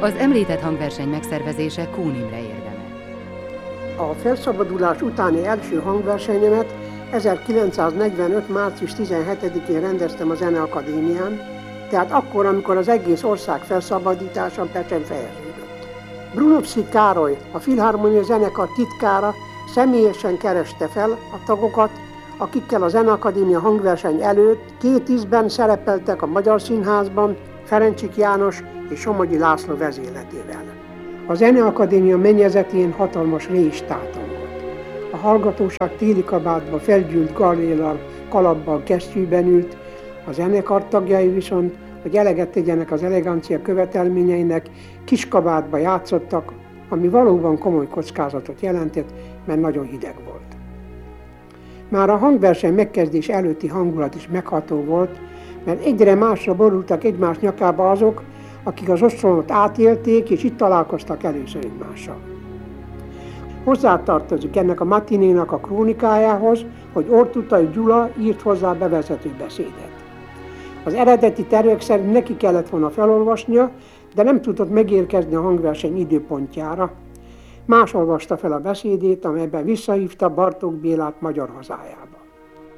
Az említett hangverseny megszervezése Kun Imre érdeme. A felszabadulás utáni első hangversenyemet 1945. március 17-én rendeztem a Zeneakadémián, tehát akkor, amikor az egész ország felszabadítása Pecsen fejeződött. Brunovszky Károly, a Filharmonia zenekar titkára személyesen kereste fel a tagokat, akikkel a Zeneakadémia hangverseny előtt 2 ízben szerepeltek a Magyar Színházban Ferencsik János és Somogyi László vezényletével. A Zeneakadémia mennyezetén hatalmas rés tátongott. A hallgatóság téli kabátba felgyűlt galléllal, kalappal, kesztyűben ült, a zenekar tagjai viszont, hogy eleget tegyenek az elegancia követelményeinek, kis kabátba játszottak, ami valóban komoly kockázatot jelentett, mert nagyon hideg volt. Már a hangverseny megkezdés előtti hangulat is megható volt, mert egyre másra borultak egymás nyakába azok, akik az ostromot átélték, és itt találkoztak először egymással. Hozzátartozik ennek a matinénak a krónikájához, hogy Ortutay Gyula írt hozzá bevezető beszédet. Az eredeti tervek szerint neki kellett volna felolvasnia, de nem tudott megérkezni a hangverseny időpontjára. Más olvasta fel a beszédét, amelyben visszahívta Bartók Bélát magyar hazájába.